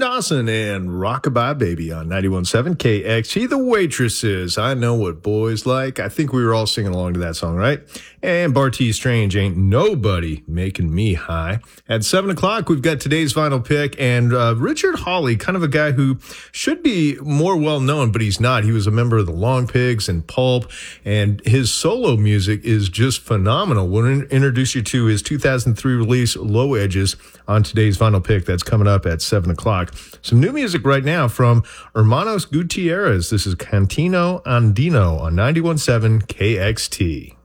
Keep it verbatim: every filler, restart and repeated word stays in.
Dawson and Rockabye Baby on ninety-one point seven K X T. The Waitresses. I know what boys like. I think we were all singing along to that song, right? And Barty Strange, Ain't Nobody Making Me High. At seven o'clock, we've got today's vinyl pick, and uh, Richard Hawley, kind of a guy who should be more well-known, but he's not. He was a member of the Long Pigs and Pulp, and his solo music is just phenomenal. We'll in- introduce you to his two thousand three release, Low Edges, on today's vinyl pick. That's coming up at seven o'clock. Some new music right now from Hermanos Gutierrez. This is Cantino Andino on ninety-one point seven K X T.